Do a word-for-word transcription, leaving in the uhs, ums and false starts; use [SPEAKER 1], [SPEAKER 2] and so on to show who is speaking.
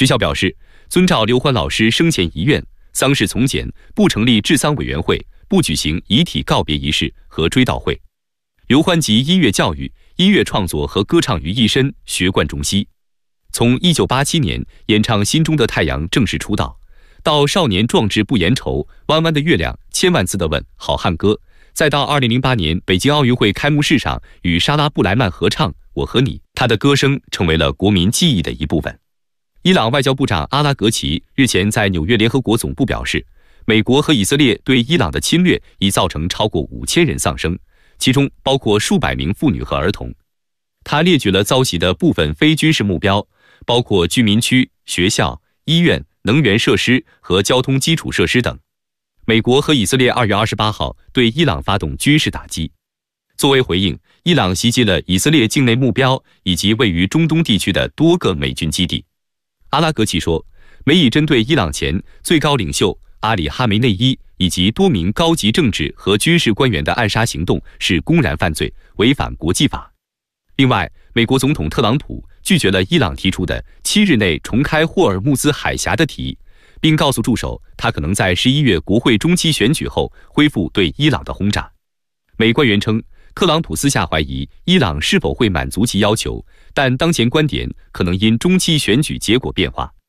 [SPEAKER 1] 学校表示，遵照刘欢老师生前遗愿，丧事从简，不成立治丧委员会，不举行遗体告别仪式和追悼会。刘欢集音乐教育、音乐创作和歌唱于一身，学贯中西。从一九八七年演唱《心中的太阳》正式出道，到少年壮志不言愁、弯弯的月亮、千万次的问、好汉歌，再到二零零八年北京奥运会开幕式上与莎拉布莱曼合唱《我和你》，他的歌声成为了国民记忆的一部分。伊朗外交部长阿拉格齐日前在纽约联合国总部表示，美国和以色列对伊朗的侵略已造成超过五千人丧生，其中包括数百名妇女和儿童。他列举了遭袭的部分非军事目标，包括居民区、学校、医院、能源设施和交通基础设施等。美国和以色列二月二十八号对伊朗发动军事打击。作为回应，伊朗袭击了以色列境内目标以及位于中东地区的多个美军基地。阿拉格齐说，美以针对伊朗前最高领袖阿里哈梅内伊以及多名高级政治和军事官员的暗杀行动是公然犯罪，违反国际法。另外，美国总统特朗普拒绝了伊朗提出的七日内重开霍尔木兹海峡的提议，并告诉助手，他可能在十一月国会中期选举后恢复对伊朗的轰炸。美官员称，特朗普私下怀疑伊朗是否会满足其要求，但当前观点可能因中期选举结果变化。